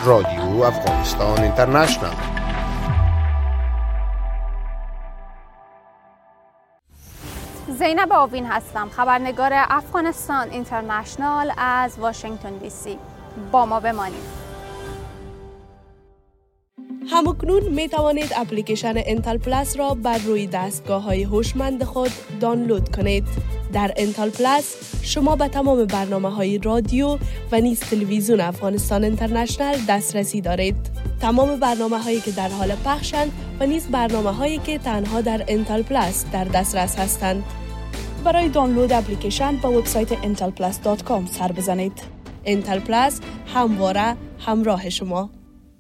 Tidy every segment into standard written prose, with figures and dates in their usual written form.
رادیو افغانستان اینترنشنال. زینب آوین هستم، خبرنگار افغانستان اینترنشنال از واشنگتن دی سی. با ما بمانید. همکنون می توانید اپلیکیشن انتل پلاس را بر روی دستگاه‌های هوشمند خود دانلود کنید. در انتل پلاس شما به تمام برنامه‌های رادیو و نیز تلویزیون افغانستان اینترنشنال دسترسی دارید. تمام برنامه‌هایی که در حال پخشند و نیز برنامه‌هایی که تنها در انتل پلاس در دسترس هستند. برای دانلود اپلیکیشن به وبسایت intelplus.com سر بزنید. انتل پلاس همواره همراه شما.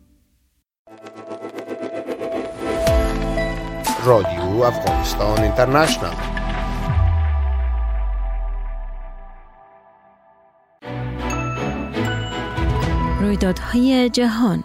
رادیو افغانستان اینترنشنال. رویدادهای جهان.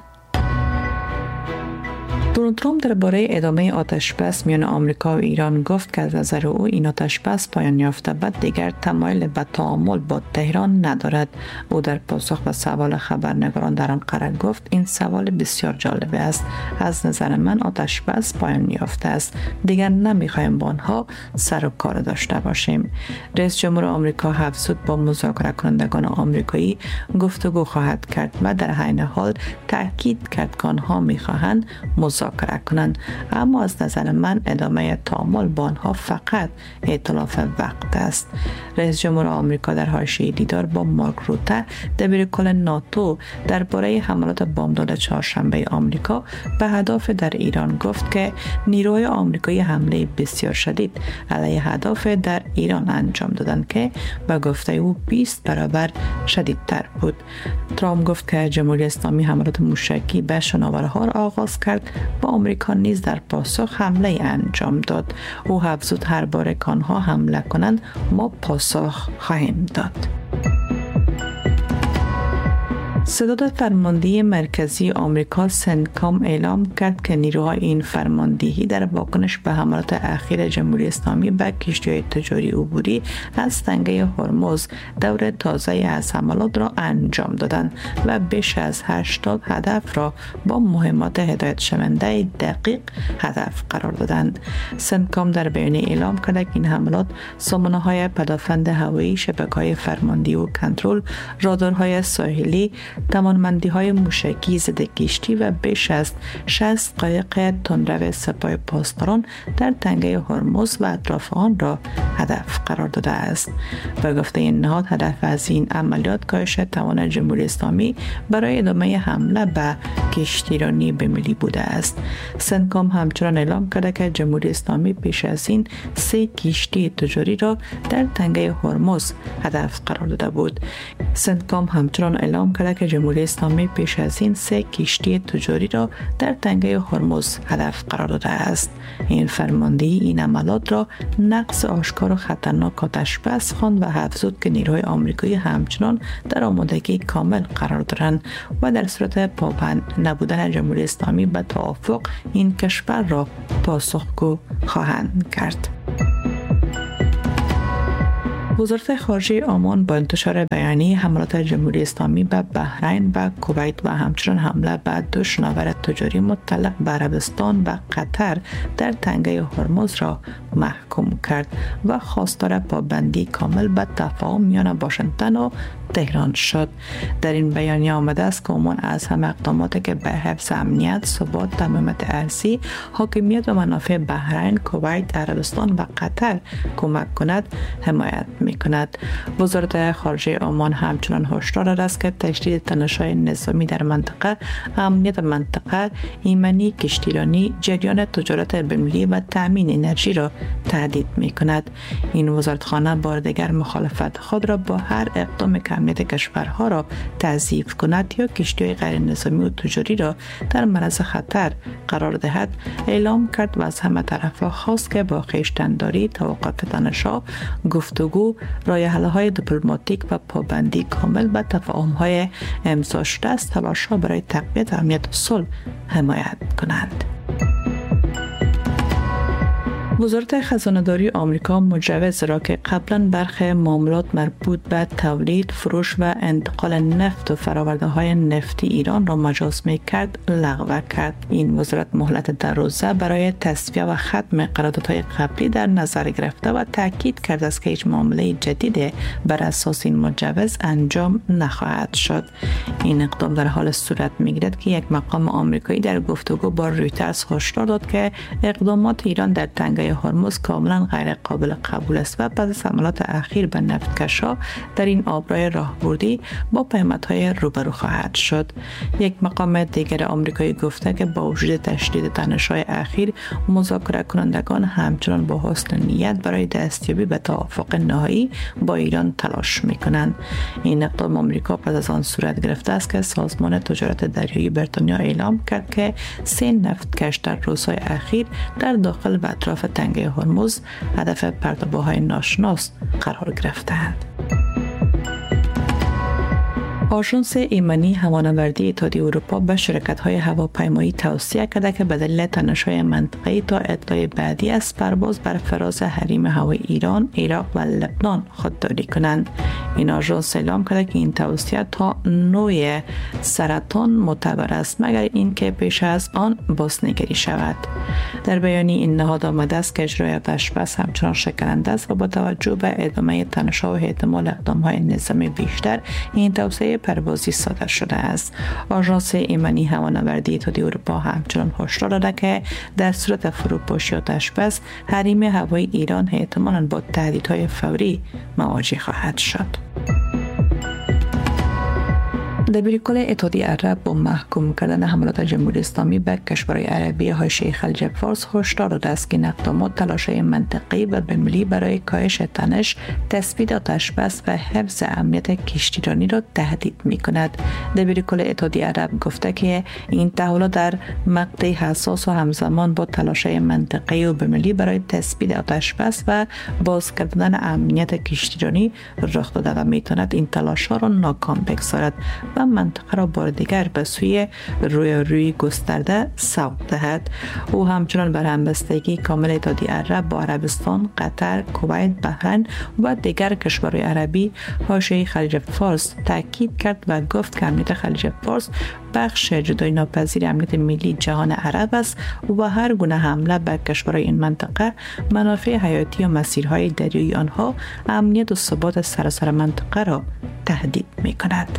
دونالد ترامپ درباره ادامه آتش‌بس میان آمریکا و ایران گفت که از نظر او این آتش‌بس پایان یافته و دیگر تمایل به تعامل با تهران ندارد. او در پاسخ به سوال خبرنگاران در آنقره گفت این سوال بسیار جالب است. از نظر من آتش‌بس پایان یافته است. دیگر نمی‌خوایم با آنها سر و کار داشته باشیم. رئیس جمهور آمریکا افزود با مذاکره کنندگان آمریکایی گفتگو خواهد کرد و در عین حال تاکید کرد که آنها می‌خواهند مذاکره کنند، اما از نظر من ادامه تعامل با آنها فقط ائتلاف وقت است. رئیس جمهور آمریکا در حاشیه دیدار با مارک روته دبیرکل ناتو درباره حملات بامداد چهارشنبه آمریکا به هدف در ایران گفت که نیروهای آمریکایی حمله بسیار شدید علیه هدف در ایران انجام دادند که به گفته او 20 برابر شدیدتر بود. ترامپ گفت که جمهوری اسلامی حملات موشکی به شناورها را آغاز کرد و آمریکا نیز در پاسخ حمله انجام داد. او افزود هر بار که آنها حمله کنند ما پاسخ خواهیم داد. ستاد فرماندهی مرکزی آمریکا سنتکام اعلام کرد که نیروهای این فرماندهی در واکنش به حملات اخیر جمهوری اسلامی به کشتی‌های تجاری عبوری از تنگه هرمز دور تازه از حملات را انجام دادند و بیش از 80 هدف را با مهمات هدایت شونده دقیق هدف قرار دادند. سنتکام در بیانیه اعلام کرد که این حملات سامانه‌های پدافند هوایی، شبکه‌های فرماندهی و کنترل، رادارهای ساحلی، توانمندی‌های موشکی ضد کشتی و بیش از 60 قایق تندرو سپاه پاسداران در تنگه هرمز و اطراف آن را هدف قرار داده است. به گفته این نهاد هدف از این عملیات کاهش توان جمهوری اسلامی برای ادامه حمله به کشتیرانی به‌ملی بوده است. سنتکام همچنان اعلام کرده که جمهوری اسلامی پیش از این 3 کشتی تجاری را در تنگه هرمز هدف قرار داده بود. سنتکام همچنان اعلام کرده که جمهوری اسلامی پیش از این 3 کشتی تجاری را در تنگه هرمز هدف قرار داده است. این فرماندهی این عملیات را نقض آشکار و خطرناک آتش‌بس خواند و افزود که نیروهای آمریکایی همچنان در آمادگی کامل قرار دارند و در صورت پابند نبودن جمهوری اسلامی به توافق این کشور را پاسخگو خواهند کرد. وزارت خارجه عمان با انتشار بیانیه حملات جمهوری اسلامی به بحرین و کویت و همچنین حمله به 2 شناور تجاری متعلق به عربستان و قطر در تنگه هرمز را محکوم کرد و خواستار پابندی کامل به تفاهم میان واشنگتن و تهران شد. در این بیانیه آمده است که عمان از همه اقداماتی که به حفظ امنیت، ثبات، تمامیت ارضی، حاکمیت و منافع بحرین، کویت، عربستان و قطر کمک کند حمایت می‌کند. وزارت خارجه عمان همچنان هشدار داده است که تشدید تنش‌های نظامی در منطقه امنیت منطقه، ایمنی کشتیرانی، جریان تجارت بین‌المللی و تأمین انرژی را تهدید می‌کند. این وزارتخانه بار دیگر مخالفت خود را با هر اقدام که امنیت کشورها را تضعیف کند یا کشتی‌های غیر نظامی و تجاری را در معرض خطر قرار دهد اعلام کرد و از همه طرف‌ها خواست که با خویشتن‌داری، توقف تنش‌ها، گفتگو، راه‌حل‌های دیپلماتیک و پابندی کامل به تفاهم‌های امضا شده است تلاش‌ها برای تقویت امنیت و صلح حمایت کنند. وزارت خزانه‌داری آمریکا مجوز را که قبلا برخی معاملات مربوط به تولید، فروش و انتقال نفت و فرآورده‌های نفتی ایران را مجاز می‌کرد لغو کرد. این وزارت مهلت 10 روزه برای تصفیه و ختم قراردادهای قبلی در نظر گرفته و تاکید کرده است که هیچ معامله جدید بر اساس این مجوز انجام نخواهد شد. این اقدام در حال صورت می‌گیرد که یک مقام آمریکایی در گفتگو با رویترز هشدار داد که اقدامات ایران در تنگه هرمز کاملا غیر قابل قبول است و پس از حملات اخیر به نفتکش‌ها در این آبراه راهبردی با پیامدهای روبرو خواهد شد. یک مقام دیگر آمریکایی گفته که با وجود تشدید تنش‌های اخیر، مذاکره کنندگان همچنان با حسن نیت برای دستیابی به توافق نهایی با ایران تلاش می‌کنند. این اقدام آمریکا پس از آن صورت گرفته است که سازمان تجارت دریایی بریتانیا اعلام کرد که 3 نفتکش در روزهای اخیر در داخل و اطراف تنگه هرمز هدف پرتاب‌های ناشناس قرار گرفتند. آژانس ایمنی هوانوردی اتحادیه اروپا به شرکت‌های هواپیمایی توصیه کرده که به دلیل تنش‌های منطقه‌ای تا اطلاع بعدی از پرواز بر فراز حریم هوایی ایران، عراق و لبنان خودداری کنند. این آژانس اعلام کرده که این توصیه تا نوع سرطان معتبر است مگر اینکه پیش از آن بازنگری شود. در بیانیه این نهاد آمده است که اجرای آتش‌بس همچنان شکننده است و با توجه به ادامه تنش‌ها و احتمال اقدام‌های نظامی بیشتر این توصیه پروازی صادر شده است. آژانس ایمنی هوانوردی اتحادیه اروپا همچنان هشدار داده که در صورت فروپاشی آتش‌بس حریم هوایی ایران احتمالاً با تهدیدهای فوری مواجه خواهد شد. دبیرکل اتحادیه عرب با محکوم کردن حملات جمهوری اسلامی به کشورهای عربی حاشیه خلیج فارس هشدار داده است که این اقدامات تلاش‌های منطقی و بین‌المللی برای کاهش تنش، تثبیت آتش‌بس و حفظ امنیت کشتیرانی را تهدید می‌کند. دبیرکل اتحادیه عرب گفته که این تحولات در مقطعی حساس و همزمان با تلاش‌های منطقی و بین‌المللی برای تثبیت آتش‌بس و باز کردن امنیت کشتیرانی رخ داده و می‌تواند این تلاش‌ها را ناکام بگذارد و منطقه را بار دیگر به سوی رویارویی گسترده سوق دهد. او همچنان بر همبستگی کامل اتحادیه عرب با عربستان، قطر، کویت، بحرین و دیگر کشورهای عربی حاشیه خلیج فارس تاکید کرد و گفت که امنیت خلیج فارس بخش جدای ناپذیر امنیت ملی جهان عرب است و هر گونه حمله به کشورهای این منطقه منافع حیاتی و مسیرهای دریایی آنها امنیت و ثبات سراسر منطقه را تهدید می‌کند.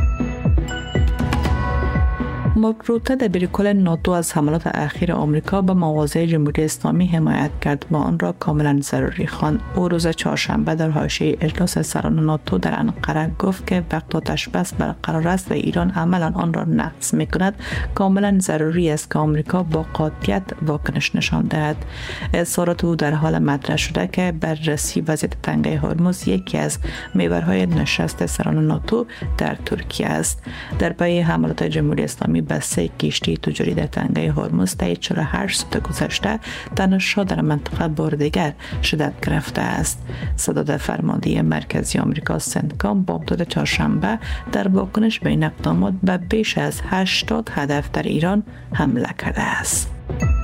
مارک روته دبیرکل ناتو از حملات اخیر آمریکا به مواضع جمهوری اسلامی حمایت کرد و آن را کاملا ضروری خواند. او روز چهارشنبه در حاشیه اجلاس سران ناتو در انقره گفت که وقت آتش‌بس برقرار است و ایران عملا آن را نقض می‌کند، کاملا ضروری است که آمریکا با قاطعیت واکنش نشان دهد. اظهارات او در حال مطرح شده که بررسی وضعیت تنگه هرمز یکی از محورهای نشست سران ناتو در ترکیه است. در پی حملات جمهوری اسلامی به 3 کشتی تجاری در تنگه هرمز طی 48 ساعت گذشته تنش‌ها در منطقه بار دیگر شدت گرفته است. صدر فرمانده مرکزی آمریکا سنتکام با مدت چهارشنبه در واکنش به این اقدامات به بیش از 80 هدف در ایران حمله کرده است.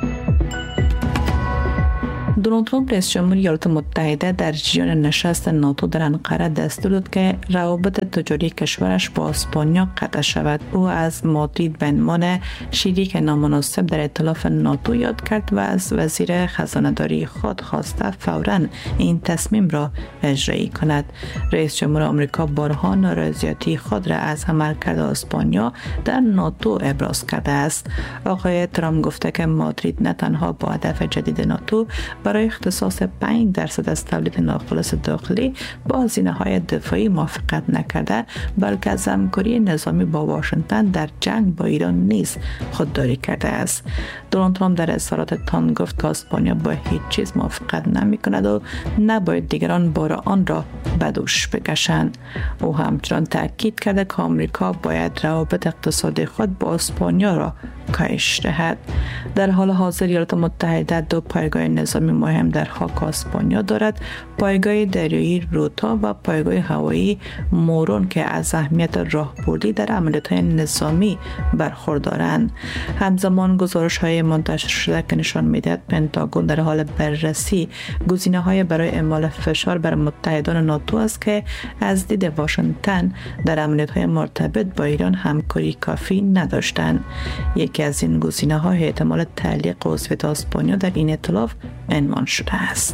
دونالد ترامپ رئیس جمهور ایالات متحده در جریان نشست ناتو در انقره دستور داد که روابط تجاری کشورش با اسپانیا قطع شود. او از مادرید به عنوان شریک نامناسب در ائتلاف ناتو یاد کرد و از وزیر خزانه‌داری خود خواسته فوراً این تصمیم را اجرایی کند. رئیس جمهور آمریکا بارها ناراضیتی خود را از عملکرد اسپانیا در ناتو ابراز کرده است. آقای ترامپ گفته که مادرید نه تنها با هدف جدید ناتو برای اختصاص 5% از تولید ناخالص داخلی با هزینه‌های دفاعی موافقت نکرده، بلکه از همکاری نظامی با واشنگتن در جنگ با ایران نیز خودداری کرده است. دونالد ترامپ در اظهارات تان گفت که اسپانیا با هیچ چیز موافقت نمی‌کند و نباید دیگران بار آن را به دوش بکشند. او همچنان تاکید کرده که آمریکا باید روابط اقتصادی خود با اسپانیا را کاهش دهد. در حال حاضر ایالات متحده 2 پایگاه نظامی مهم در خاک اسپانیا دارد پایگاه دریایی روتا و پایگاه هوایی مورون که از اهمیت راهبردی در عملیات‌های نظامی برخوردارند. همزمان گزارش‌های منتشر شده که نشان می‌دهد پنتاگون در حال بررسی گزینه‌های برای اعمال فشار بر متحدان ناتو است که از دید واشنگتن در عملیات‌های مرتبط با ایران همکاری کافی نداشتند. یکی از این گزینه‌ها احتمال تعلیق عضویت اسپانیا در این ائتلاف عنوان شده است.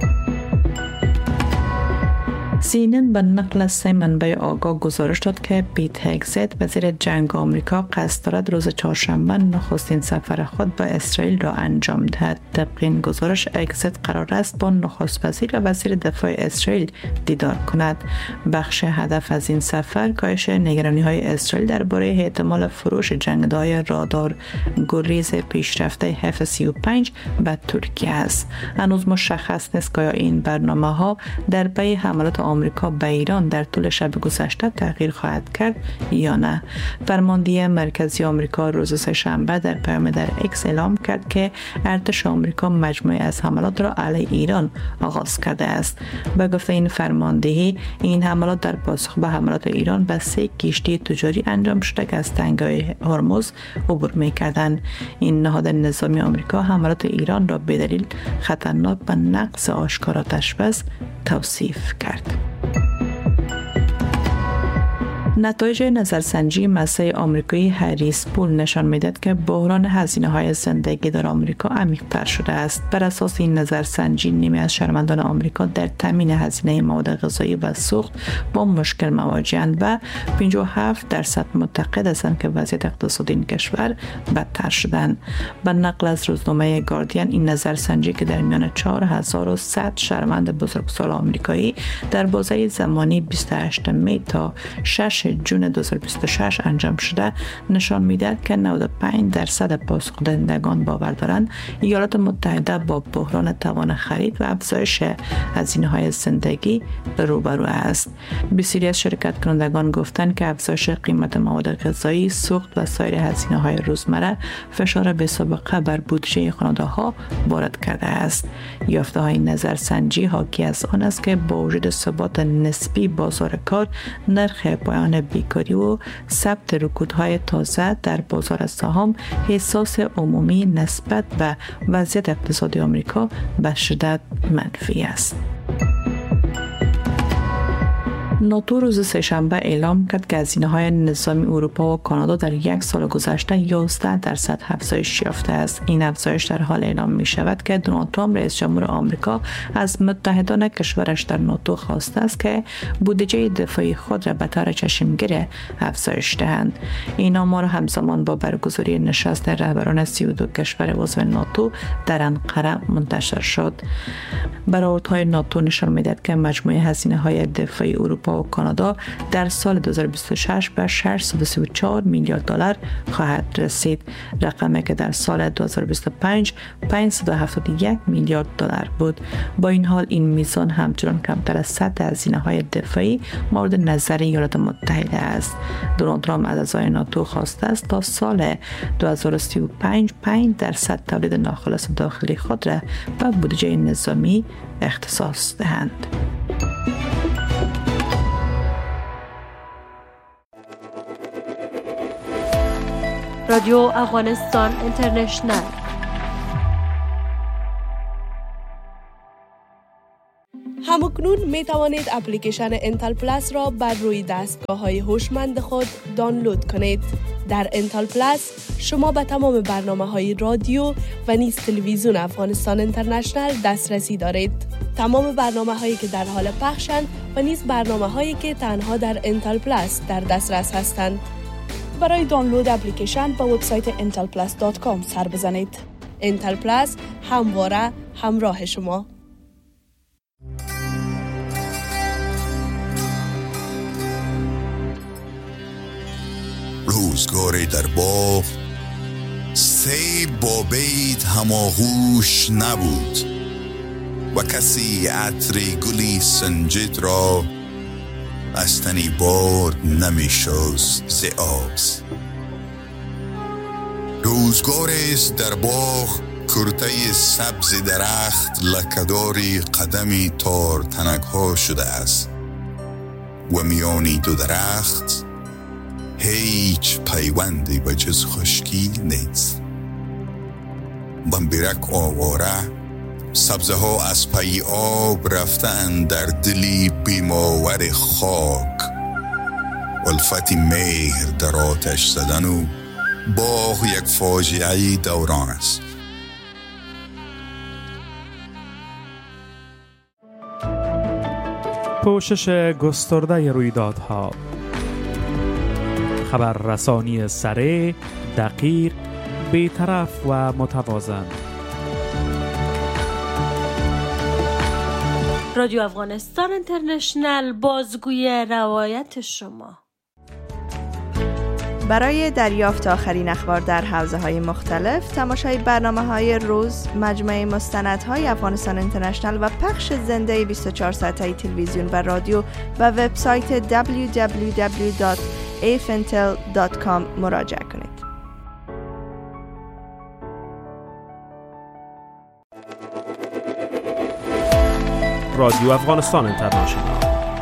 CNN به نقل از 3 منبع آگاه گزارش داد که پیت هگزت وزیر جنگ آمریکا قصد دارد روز چهارشنبه نخستین سفر خود به اسرائیل را انجام دهد. طبق این گزارش هگزت قرار است با نخست وزیر و وزیر دفاع اسرائیل دیدار کند. بخش هدف از این سفر کاهش نگرانی‌های اسرائیل درباره احتمال فروش جنگیده‌های رادار گریز پیشرفته F-35 به ترکیه است. هنوز مشخص نیست که این برنامه‌ها در پی حملات آمریکا به ایران در طول شب گذشته تغییر خواهد کرد یا نه. فرماندهی مرکزی آمریکا روز سه‌شنبه در پیام در اکس اعلام کرد که ارتش آمریکا مجموعه از حملات را علیه ایران آغاز کرده است. به گفته این فرماندهی، این حملات در پاسخ به حملات ایران به 3 کشتی تجاری انجام شده که از تنگه‌های هرمز عبور می‌کردند. این نهاد نظامی آمریکا حملات ایران را به دلیل خطرناک و نقض آشکار آتش‌بس توصیف کرد. نتایج نظرسنجی مسئله آمریکایی هریس پول نشان می‌دهد که بحران هزینه‌های زندگی در آمریکا عمیق‌تر شده است. بر اساس این نظرسنجی، نیمی از شهروندان آمریکا در تامین هزینه مواد غذایی و سوخت با مشکل مواجه‌اند و 57% معتقد هستند که وضعیت اقتصادی این کشور بدتر شدند. به نقل از روزنامه گاردین، این نظرسنجی که در میان 4100 شهروند بزرگسال آمریکایی در بازه زمانی 28 می تا 6 جون 2026 انجام شده نشان می‌دهد که 95% پاسخ‌دهندگان باور دارند ایالات متحده با بحران توان خرید و افزایش هزینه‌های زندگی روبرو است. بسیاری از شرکت کنندگان گفتند که افزایش قیمت مواد غذایی، سوخت و سایر هزینه‌های روزمره فشار بی‌سابقه بر بودجه خانواده‌ها وارد کرده است. یافته‌های نظرسنجی حاکی از آن است که با وجود ثبات نسبی بازار کار، نرخ پایان بیکاری و ثبت رکودهای تازه در بازار سهام، احساس عمومی نسبت به وضعیت اقتصادی آمریکا به شدت منفی است. ناتو روز سه‌شنبه اعلام کرد که هزینه‌های نظامی اروپا و کانادا در 1 سال گذشته 11% افزایش یافته است. این افزایش در حال اعلام می شود که دونالد ترامپ رئیس جمهور آمریکا از متحدان کشورش در ناتو خواسته است که بودجه دفاعی خود را به طور چشمگیر افزایش دهند. این آمار همزمان با برگزاری نشست رهبران 32 کشور عضو ناتو در انقره منتشر شد. برآوردهای ناتو نشان می‌دهد که مجموع هزینه‌های دفاعی اروپا و کانادا در سال 2026 به 634 میلیارد دلار خواهد رسید، رقمی که در سال 2025 571 میلیارد دلار بود. با این حال این میزان همچنان کمتر از سطح هزینه‌های دفاعی مورد نظر ایالات متحده است. دونالد ترامپ از اعضای ناتو خواسته است تا سال 2035 5% تولید ناخالص داخلی خود را به بودجه نظامی اختصاص دهند. رادیو افغانستان اینترنشنل. همکنون می توانید اپلیکیشن انتل پلاس را بر روی دستگاه‌های هوشمند خود دانلود کنید. در انتل پلاس شما به تمام برنامه‌های رادیو و نیز تلویزیون افغانستان اینترنشنل دسترسی دارید. تمام برنامه‌هایی که در حال پخشند و نیز برنامه‌هایی که تنها در انتل پلاس در دسترس هستند. برای دانلود اپلیکیشن به وبسایت intelplus.com سر بزنید. انتل پلاس همواره همراه شما. روزگاری در باغ سیب با بید هماغوش نبود و کسی عطر گلی سنجد را از تنی بار نمی شست ز آز. روزگاری است در باغ کرته سبز درخت لکه‌داری قدمی تار تنک ها شده است و میانی دو درخت هیچ پیوندی به جز خشکی نیست. بمبرک آواره سبزه ها از پی آب رفتن در دلی بیماور خاک. الفت مهر در آتش زدن و باغ یک فاجعه دوران است. پوشش گسترده رویدادها، خبررسانی سریع، دقیق، بی‌طرف و متوازن. رادیو افغانستان اینترنشنل، بازگوی روایت شما. برای دریافت آخرین اخبار در حوزه‌های مختلف، تماشای برنامه‌های روز، مجموعه مستندهای افغانستان اینترنشنل و پخش زنده 24 ساعته تلویزیون و رادیو و وبسایت www.afintel.com مراجعه کنید. رادیو افغانستان اینترنشنل.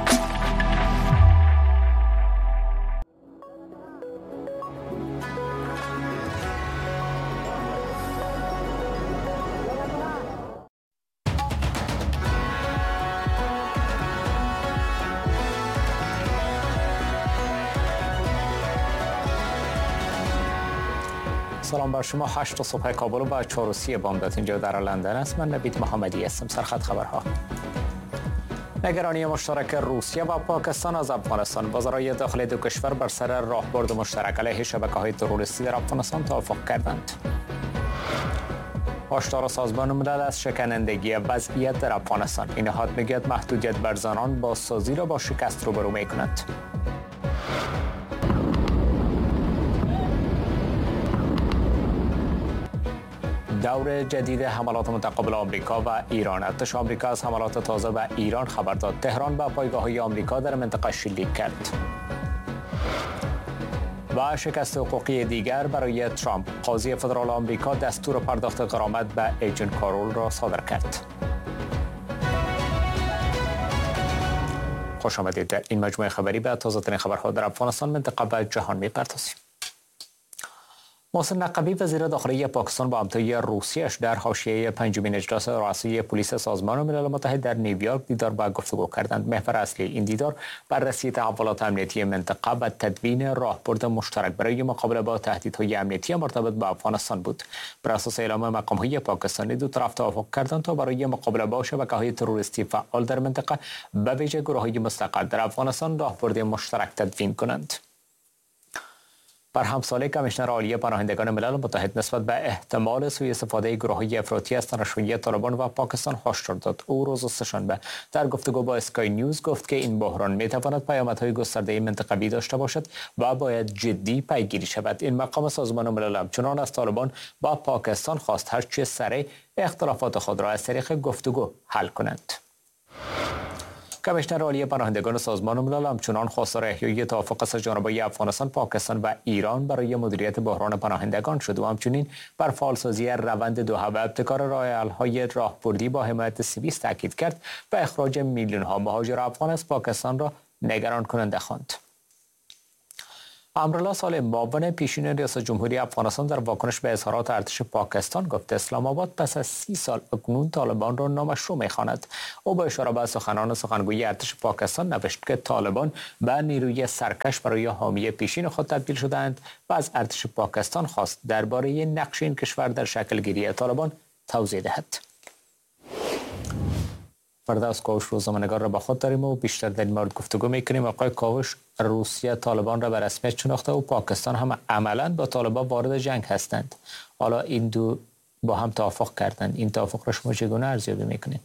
سلام بر شما. 8 صبح کابل و 4:30 بامداد اینجا در لندن است. من نوید محمدی هستم. سرخط خبرها. نگرانی مشترک روسیه و پاکستان از افغانستان. وزرای داخلی دو کشور بر سر راهبرد مشترک علیه شبکه‌های تروریستی در افغانستان توافق کردند. هشدار سازمان ملل از شکنندگی وضعیت در افغانستان. این نهاد میگوید محدودیت بر زنان بازسازی را با شکست روبرو می‌کند. دور جدید حملات متقابل آمریکا و ایران. ارتش آمریکا از حملات تازه به ایران خبر داد. تهران به پایگاه‌های آمریکا در منطقه شلیک کرد. و شکست حقوقی دیگر برای ترامپ. قاضی فدرال آمریکا دستور پرداخت غرامت به ایجن کارول را صادر کرد. خوش آمدید. در این مجموعه خبری به تازه‌ترین خبرها در افغانستان، منطقه و جهان می‌پردازیم. محسن نقبی وزیر داخلی پاکستان با همتای روسیه‌اش در حاشیه پنجمین اجلاس رؤسای پلیس سازمان ملل متحد در نیویورک دیدار و گفتگو کردند. محور اصلی این دیدار بررسی تحولات امنیتی منطقه و تدوین راهبرد مشترک برای مقابله با تهدیدهای امنیتی مرتبط با افغانستان بود. بر اساس اعلام مقام‌های پاکستانی، دو طرف توافق کردند تا برای مقابله با شبکه‌های تروریستی فعال در منطقه به ویژه گروه‌های مستقل در افغانستان راهبرد مشترک تدوین کنند. بر همساله کمیشنر عالی پناهندگان ملل متحد نسبت به احتمال سوء استفاده گروه‌های افراطی از تنش‌های طالبان و پاکستان هشدار داد. او روز سه‌شنبه در گفتگو با اسکای نیوز گفت که این بحران می‌تواند پیامدهای گسترده منطقوی داشته باشد و باید جدی پیگیری شود. این مقام سازمان ملل همچنان از طالبان با پاکستان خواست هرچه سریع اختلافات خود را از طریق گفتگو حل کنند. کمیشنر عالی پناهندگان سازمان ملل همچنان خواستار احیای توافق سه‌جانبه افغانستان، پاکستان و ایران برای مدیریت بحران پناهندگان شد و همچنین بر فعالسازی روند دوحه و ابتکار راه‌حل‌های راهبردی با حمایت سوئیس تاکید کرد و اخراج میلیون‌ها مهاجر افغان از پاکستان را نگران کننده خواند. امرالله صالح، معاون پیشین ریاست جمهوری افغانستان، در واکنش به اظهارات ارتش پاکستان گفت اسلام آباد پس از 30 سال اکنون طالبان را نامشروع می‌خواند. او با اشاره به سخنان سخنگوی ارتش پاکستان نوشت که طالبان به نیروی سرکش برای حامی پیشین خود تبدیل شدند و از ارتش پاکستان خواست درباره نقش این کشور در شکل‌گیری طالبان توضیح دهد. فردوس کاوش، روزنامه‌نگار را با خود داریم و بیشتر در این مورد گفتگو می‌کنیم. آقای کاوش، روسیه طالبان را به رسمیت شناخته و پاکستان هم عملاً با طالبان وارد جنگ هستند. حالا این دو با هم توافق کردند. این توافق را شما چگونه ارزیابی می‌کنید؟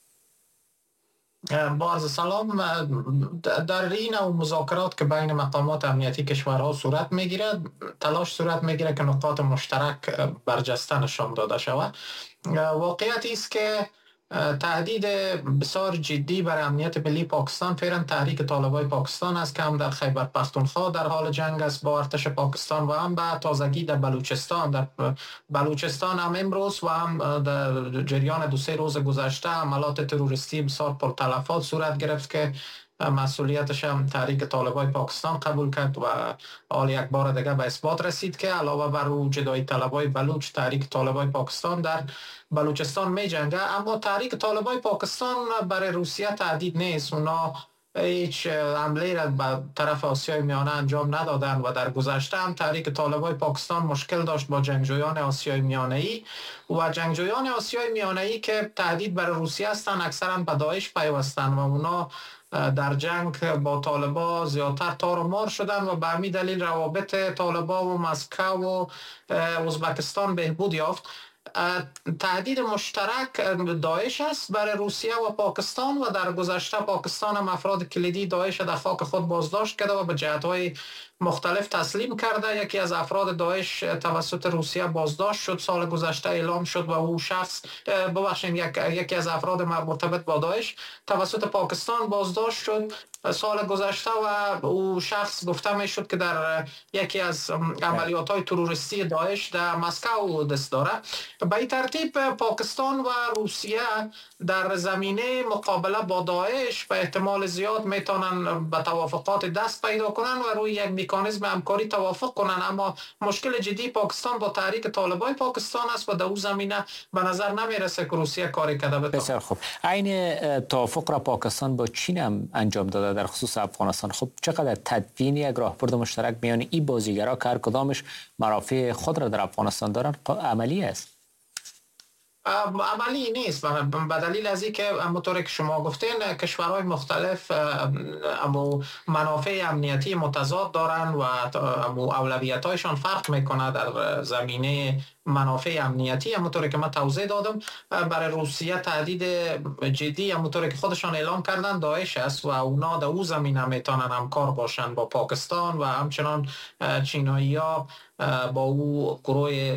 با عرض سلام، در این نوع مذاکرات که بین مقامات امنیتی کشورها صورت میگیرد، تلاش صورت میگیرد که نقاط مشترک برجسته نشان داده شود. واقعیت است که تهدید بسیار جدی برای امنیت ملی پاکستان فعلا تحریک طالبای پاکستان است که هم در خیبر پختونخوا در حال جنگ است با ارتش پاکستان و هم به تازگی در بلوچستان هم امروز و هم در جریان 2-3 روز گذشته عملات تروریستی بسیار پرتلفات صورت گرفت که مسئولیتش هم تحریک طالبای پاکستان قبول کرد و حال یک بار دیگه به اثبات رسید که علاوه بر او جدایی طلبای بلوچ تحریک طالبای پاکستان در بلوچستان می جنگه. اما تحریک طالبای پاکستان برای روسیه تهدید نیست. اونا هیچ حمله را به طرف آسیای میانه انجام ندادن و در گذشته هم تحریک طالبای پاکستان مشکل داشت با جنگجویان آسیای میانه‌ای و جنگجویان آسیای میانه‌ای که تهدید برای روسیه هستند اکثرا به داعش پیوستند و اونا در جنگ با طالبا زیادتر تار و مار شدن و به همین دلیل روابط طالبا و مسکو و ازبکستان بهبود یافت. تهدید مشترک داعش است برای روسیه و پاکستان و در گذشته پاکستان هم افراد کلیدی داعش در خاک خود بازداشت کرده و به جهت‌های مختلف تسلیم کرده. یکی از افراد داعش توسط روسیه بازداشت شد سال گذشته اعلام شد و او شخص یکی از افراد مرتبط با داعش توسط پاکستان بازداشت شد سال گذشته و او شخص گفته می شد که در یکی از عملیات های تروریستی داعش در مسکو دست داره. به این ترتیب پاکستان و روسیه در زمینه مقابله با داعش به احتمال زیاد میتونن به توافقات دست پیدا کنن و روی یک مکانیزم همکاری توافق کنن. اما مشکل جدی پاکستان با تحریک طالبای پاکستان است و در اون زمینه به نظر نمیرسه که روسیه کاری کرده بتونه. بسیار خوب. عین توافق را پاکستان با چین هم انجام داده در خصوص افغانستان. خب چقدر تدوین یک راهبرد مشترک میان این بازیگرا که هر کدامش منافع خود را در افغانستان دارن عملی است؟ عملی نیست به دلیل از اینکه همونطور که شما گفتین کشورهای مختلف منافع امنیتی متضاد دارن و اولویت‌هایشان فرق میکنه در زمینه منافع امنیتی. همونطور که من توضیح دادم برای روسیه تهدید جدی همونطور که خودشان اعلام کردن داعش است و اونا در اون زمینه میتونن همکار باشن با پاکستان و همچنان چینایی‌ها با او گروه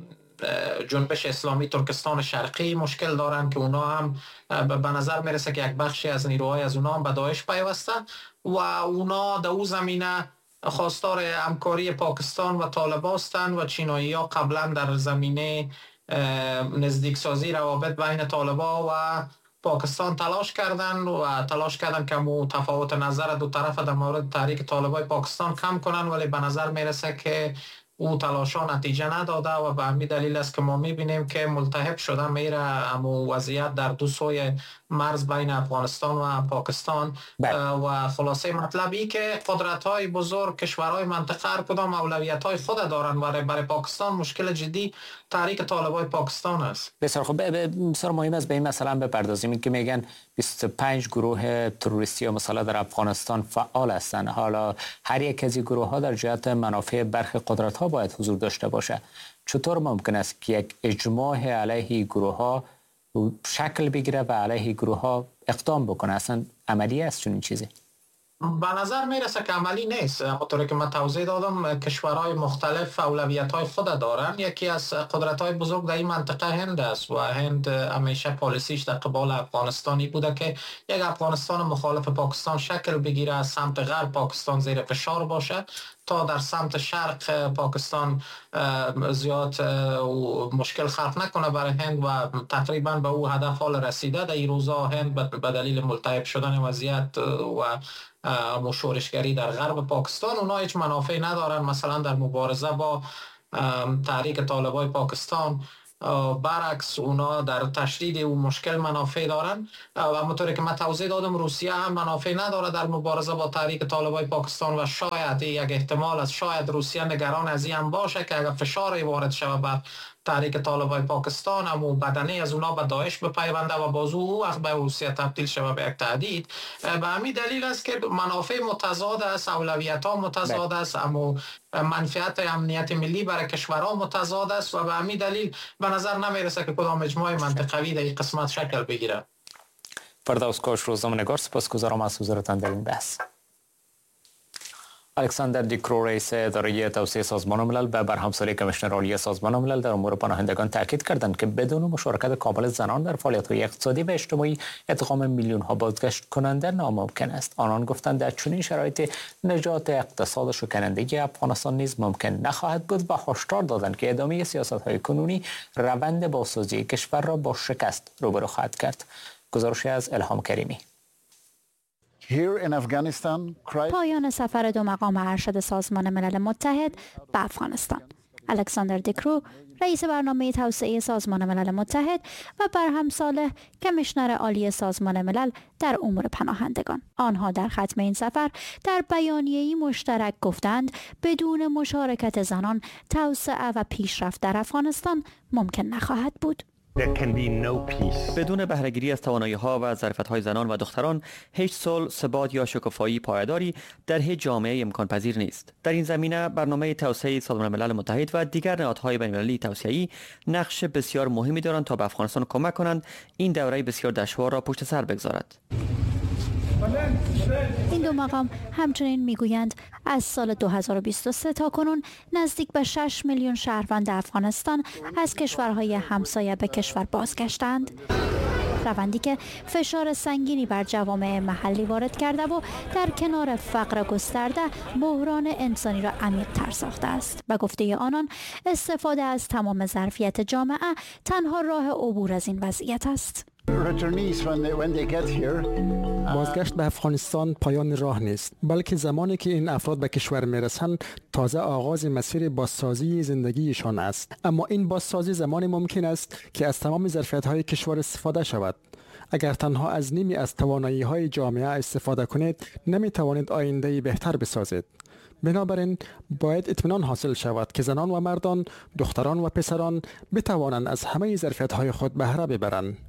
جنبش اسلامی ترکستان شرقی مشکل دارن که اونا هم به نظر میرسه که یک بخشی از نیروهای از اونا هم به داعش پیوستن و اونا در اون زمینه خواستار همکاری پاکستان و طالبان هستند و چینایی ها قبلا در زمینه نزدیک سازی روابط بین طالبان و پاکستان تلاش کردن که تفاوت نظر دو طرف در مورد تحریک طالبای پاکستان کم کنن، ولی به نظر میرسه که او تلاشا نتیجه نداده و به همین دلیل است که ما میبینیم که ملتهب شده میره اما وضعیت در دو سوی مرز بین افغانستان و پاکستان و خلاصه مطلبی که قدرت‌های بزرگ کشورهای منطقه هر کدام اولویت‌های خود دارن و برای پاکستان مشکل جدی تحریک طالبای پاکستان است. بسیار خوب، بسیار مهم است به این مسئله بپردازیم که میگن 25 گروه تروریستی و مسلح در افغانستان فعال هستند. حالا هر یک از این گروه‌ها در جهت منافع برخی قدرت‌ها باید حضور داشته باشه. چطور ممکن است که یک اجماع علیه گروه‌ها شکل بگیره و علیه گروه‌ها اقدام بکنه؟ اصلا عملی است چنین چیزی؟ به نظر میرسه که عملی نیست. همونطوری که من توضیح دادم کشورهای مختلف اولویت‌های خود دارن. یکی از قدرت‌های بزرگ در این منطقه هند است و هند همیشه پالیسیش در قبال افغانستانی بوده که یک افغانستان مخالف پاکستان شکل بگیره، از سمت غرب پاکستان زیر فشار باشه تا در سمت شرق پاکستان زیاد مشکل خلق نکنه برای هند و تقریبا به او هدف حال رسیده. در این روزا هند به دلیل ملتهب شدن وضعیت و شورشگری در غرب پاکستان اونا هیچ منافعی ندارن. مثلا در مبارزه با تحریک طالبای پاکستان برعکس اونا در تشدید اون مشکل منافع دارن و همونطوری که من توضیح دادم روسیه هم منافع نداره در مبارزه با تحریک طالبای پاکستان و شاید یک احتمال از شاید روسیه نگران از این هم باشه که اگر فشاری وارد شود بر تحریک طالبای پاکستان و بدنه از اونا به داعش بپیونده و بازو او وقت به روسیه تبدیل شود به یک تهدید. به همین دلیل است که منافع متضاد است، اولویت‌ها متضاد است، اما منفعت امنیت ملی برای کشورها متضاد است و به همین دلیل به نظر نمیرسه که کدام اجماع منطقوی در این قسمت شکل بگیره. فردوس کوش، روزنامه‌نگار، سپاسگزارم از حضورتان در این بحث. الکساندر دیکرو رئیس اداره توسعه سازمان ملل به برهمسازی کمیشنر عالی سازمان ملل در امور پناهندگان تاکید کردند که بدون مشارکت کامل زنان در فعالیت‌های اقتصادی و اجتماعی ادغام میلیون‌ها بازگشت کننده ناممکن است. آنان گفتند در چنین شرایطی نجات اقتصاد شکننده افغانستان نیز ممکن نخواهد بود و هشدار دادند که ادامه سیاست‌های کنونی روند بازسازی کشور را با شکست روبرو خواهد کرد. گزارشی از الهام کریمی. پایان سفر دو مقام ارشد سازمان ملل متحد به افغانستان. الکساندر دیکرو رئیس برنامه توسعه سازمان ملل متحد و برهم صالح کمیشنر عالی سازمان ملل در امور پناهندگان. آنها در ختم این سفر در بیانیه‌ای مشترک گفتند بدون مشارکت زنان توسعه و پیشرفت در افغانستان ممکن نخواهد بود. بدون بهره‌گیری از توانایی‌ها و ظرفیت‌های زنان و دختران هیچ صلح، ثبات یا شکوفایی پایداری در هیچ جامعه امکان پذیر نیست. در این زمینه برنامه توسعه سازمان ملل متحد و دیگر نهادهای بین‌المللی توسعه‌ای نقش بسیار مهمی دارند تا به افغانستان کمک کنند این دوره بسیار دشوار را پشت سر بگذارد. این دو مقام همچنین میگویند از سال 2023 تا کنون نزدیک به 6 میلیون شهروند افغانستان از کشورهای همسایه به کشور بازگشتند. روندی که فشار سنگینی بر جوامع محلی وارد کرده و در کنار فقر گسترده بحران انسانی را عمیق‌تر ساخته است. به گفته آنان استفاده از تمام ظرفیت جامعه تنها راه عبور از این وضعیت است. بازگشت به افغانستان پایان راه نیست، بلکه زمانی که این افراد به کشور میرسند تازه آغاز مسیر بازسازی زندگیشان است. اما این بازسازی زمانی ممکن است که از تمام ظرفیت‌های کشور استفاده شود. اگر تنها از نیمی از توانایی‌های جامعه استفاده کنید نمی‌توانید آینده‌ای بهتر بسازید. بنابراین باید اطمینان حاصل شود که زنان و مردان، دختران و پسران بتوانند از همه ظرفیت‌های خود بهره ببرند.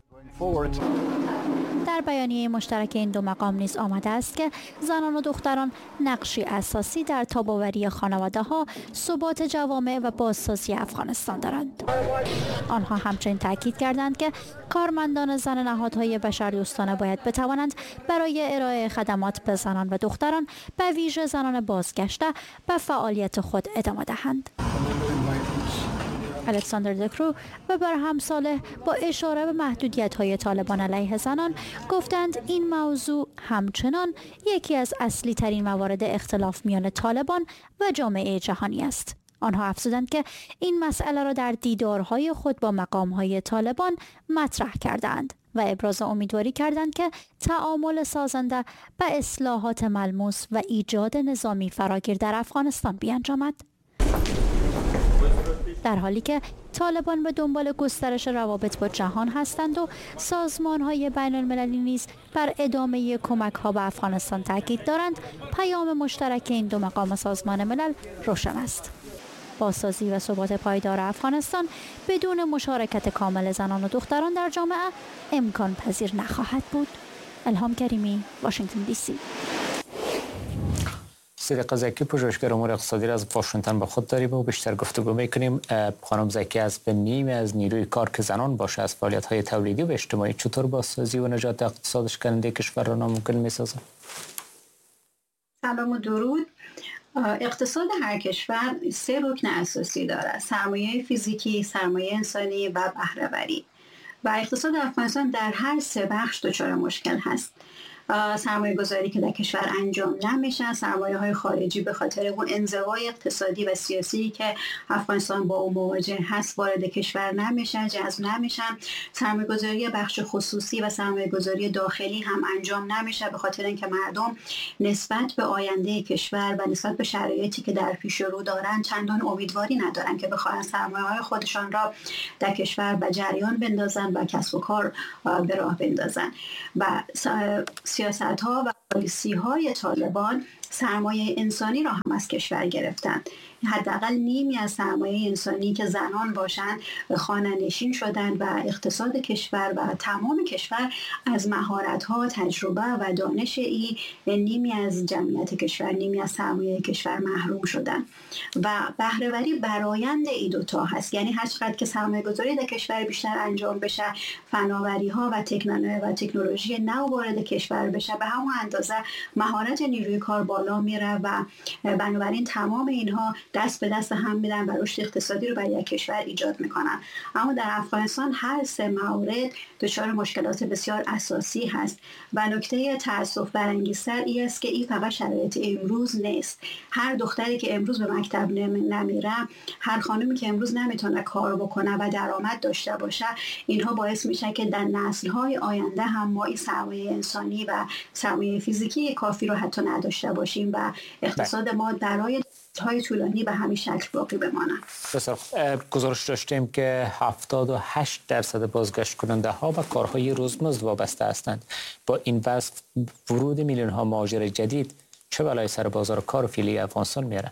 در بیانیه مشترک این دو مقام نیز آمده است که زنان و دختران نقشی اساسی در تاب‌آوری خانواده‌ها، ثبات جوامع و بازسازی افغانستان دارند. آنها همچنین تاکید کردند که کارمندان زن نهادهای بشردوستانه باید بتوانند برای ارائه خدمات به زنان و دختران به ویژه زنان بازگشته به فعالیت خود ادامه دهند. الکساندر دیکرو و برهم صالح با اشاره به محدودیت‌های طالبان علیه زنان گفتند این موضوع همچنان یکی از اصلی ترین موارد اختلاف میان طالبان و جامعه جهانی است. آنها افزودند که این مسئله را در دیدارهای خود با مقام‌های طالبان مطرح کردند و ابراز امیدواری کردند که تعامل سازنده به اصلاحات ملموس و ایجاد نظامی فراگیر در افغانستان بیانجامد. در حالی که طالبان به دنبال گسترش روابط با جهان هستند و سازمان‌های بین‌المللی نیز بر ادامه کمک‌ها به افغانستان تاکید دارند، پیام مشترک این دو مقام سازمان ملل روشن است. بازسازی و ثبات پایدار افغانستان بدون مشارکت کامل زنان و دختران در جامعه امکان پذیر نخواهد بود. الهام کریمی، واشنگتن دی سی. صدیقه زکی، پژوهشگر امور اقتصادی را از واشنگتن با خود داریم و بیشتر گفتگو میکنیم. خانم زکی، از به نیمی از نیروی کار که زنان باشه از فعالیت‌های تولیدی و اجتماعی چطور بازسازی و نجات اقتصاد شکننده کشور را ناممکن میسازه؟ سلام و درود. اقتصاد هر کشور 3 رکن اساسی داره: سرمایه فیزیکی، سرمایه انسانی و بهره‌وری. و اقتصاد افغانستان در هر 3 بخش دچار مشکل هست. سرمایه گذاری که در کشور انجام نمیشه، سرمایه های خارجی به خاطر اون انزوای اقتصادی و سیاسی که افغانستان با اون مواجه هست وارد کشور نمیشن، جذب نمیشن، سرمایه گذاری بخش خصوصی و سرمایه گذاری داخلی هم انجام نمیشه به خاطر اینکه مردم نسبت به آینده کشور و نسبت به شرایطی که در پیش رو دارن چندان امیدواری ندارن که بخواهن سرمایه های خودشان را در کشور به جریان بندازن و کسب و کار به راه بندازن. و سیاست‌ها و پالیسی‌های طالبان سرمایه انسانی را هم از کشور گرفتن. حداقل نیمی از سرمایه انسانی که زنان باشند خانه‌نشین شدند و اقتصاد کشور و تمام کشور از مهارت‌ها، تجربه و دانش نیمی از جمعیت کشور، نیمی از سرمایه کشور محروم شدند. و بهره‌وری برآیند این دوتا هست. یعنی هر چقدر که سرمایه‌گذاری در کشور بیشتر انجام بشه، فناوری‌ها و تکنولوژی نو وارد کشور بشه، به همون اندازه مهارت نیروی کار بالا میره و بنابراین تمام اینها دست به دست هم میدن و رشد اقتصادی رو برای یک کشور ایجاد میکنن. اما در افغانستان هر سه مورد دچار مشکلات بسیار اساسی هست و نکته تأسف برانگیزتر این است که این فقط شرایط امروز نیست. هر دختری که امروز به مکتب نمیره، هر خانمی که امروز نمیتونه کار بکنه و درآمد داشته باشه، اینها باعث میشه که در نسل‌های آینده هم ما این سرمایه انسانی و سرمایه فیزیکی کافی رو حتی نداشته باشیم و اقتصاد ما برای های طولانی به همین شکل باقی بمانه. گزارش داشتیم که 78% بازگشت کننده ها به کارهای روزمزد وابسته هستند. با این وضع ورود میلیون ها مهاجر جدید چه بلایی سر بازار کار فعلی افغانستان میاره؟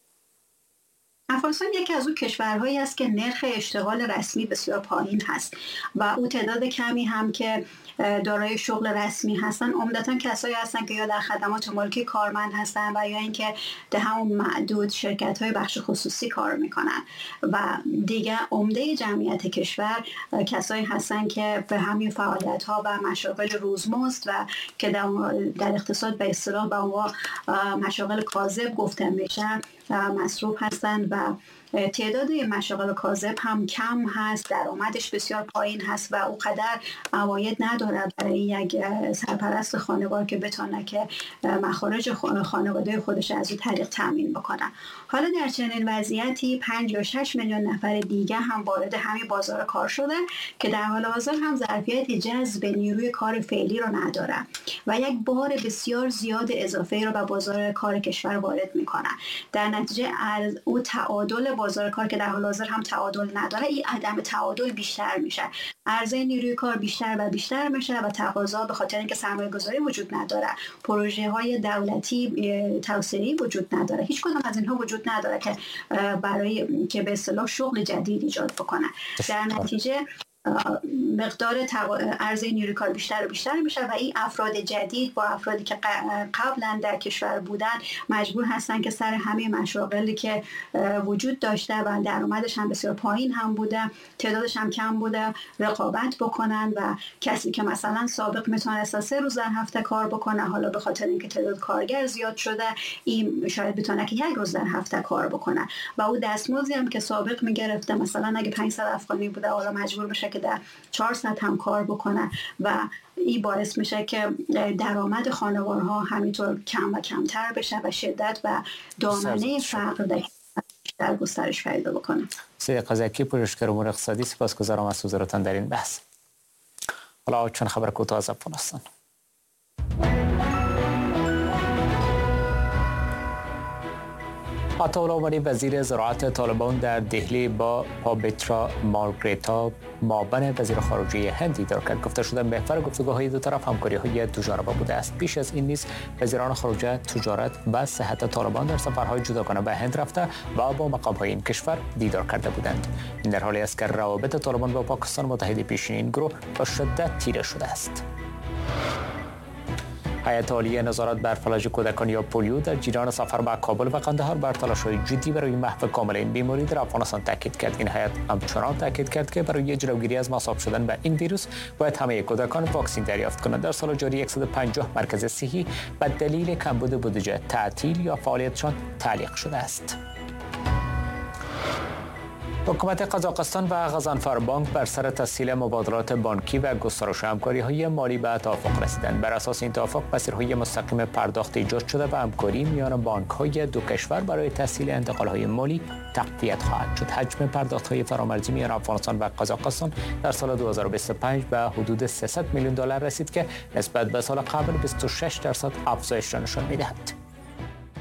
افغانستان یکی از اون کشورهایی است که نرخ اشتغال رسمی بسیار پایین هست و اون تعداد کمی هم که دارای شغل رسمی هستن عمدتاً کسایی هستن که یا در خدمات ملکی کارمند هستن و یا اینکه در همون معدود شرکت‌های بخش خصوصی کار میکنن و دیگه عمده جمعیت کشور کسایی هستن که به همین فعالیت‌ها و مشاغل روزمزد و که در اقتصاد به اصطلاح به عنوان مشاغل کاذب گفته میشن مصروف هستند و تعداد مشاغل کاذب هم کم هست، درآمدش بسیار پایین هست و اونقدر عواید نداره برای یک سرپرست خانوار که بتونه که مخارج خانواده خودش از این طریق تامین بکنه. حالا در چنین وضعیتی 5 یا 6 میلیون نفر دیگه هم وارد همین بازار کار شده که در حال حاضر هم ظرفیت جذب نیروی کار فعلی رو نداره و یک بار بسیار زیاد اضافه رو به بازار کار کشور وارد میکنه. در نتیجه از او تعادل بازار کار که در حال حاضر هم تعادل نداره، این عدم تعادل بیشتر میشه، عرضه نیروی کار بیشتر و بیشتر میشه و تقاضا به خاطر اینکه سرمایه گذاری وجود نداره، پروژه های دولتی توسعه‌ای وجود نداره، هیچ کدام از اینها وجود نداره که برای که به اصطلاح شغل جدید ایجاد بکنه. در نتیجه مقدار عرضه نیروی کار بیشتر و بیشتر میشه و این افراد جدید با افرادی که قبلا در کشور بودن مجبور هستن که سر همه مشاغلی که وجود داشته و درآمدش هم بسیار پایین هم بوده، تعدادش هم کم بوده، رقابت بکنن و کسی که مثلا سابق میتونست 3 روز در هفته کار بکنه، حالا به خاطر اینکه تعداد کارگر زیاد شده این شاید بتونه که 1 روز در هفته کار بکنه و او دستمزدی هم که سابق میگرفته مثلا اگه 500 افغانی بوده حالا مجبور بشه که در 400 هم کار بکنه و این باعث میشه که درآمد خانوارها همینطور کم و کمتر بشه و شدت و دامنه فقر در گسترش پیدا بکنه. سید قزاکی، پژوهشگر امور اقتصادی، سپاسگزارم از حضورتان در این بحث. حالا چند خبر کوتاه از افغانستان. عطاالله عمری وزیر زراعت طالبان در دهلی با پابیترا مارگریتا معاون وزیر خارجه هند دیدار کرد. گفته شده محور گفتگوهای دو طرف همکاری‌های دوجانبه بوده است. پیش از این نیز وزیران خارجه، تجارت و صحت طالبان در سفرهای جداگانه به هند رفته و با مقام‌های این کشور دیدار کرده بودند. این در حالی است که روابط طالبان با پاکستان متحد پیشین این گروه با شدت تیره شده است. هیئت عالیه نظارت بر فلج کودکان یا پولیو در جریان سفر به کابل و قندهار بر تلاش‌های جدی برای محو کامل این بیماری در افغانستان تاکید کرد. این هیئت همچنان تاکید کرد که برای جلوگیری از مصاب شدن به این ویروس باید همه کودکان واکسن دریافت کنند. در سال جاری 150 مرکز صحی به دلیل کمبود بودجه تعطیل یا فعالیتشان تعلیق شده است. حکومت قزاقستان و غضنفر بانک بر سر تسهیل مبادلات بانکی و گسترش همکاری‌های مالی به توافق رسیدند. بر اساس این توافق مسیرهای مستقیم پرداخت ایجاد شده و همکاری میان بانک‌های دو کشور برای تسهیل انتقال‌های مالی تقویت خواهد شد. حجم پرداخت‌های فرامرزی میان افغانستان و قزاقستان در سال 2025 به حدود 300 میلیون دلار رسید که نسبت به سال قبل 26% افزایش را نشان می‌دهد.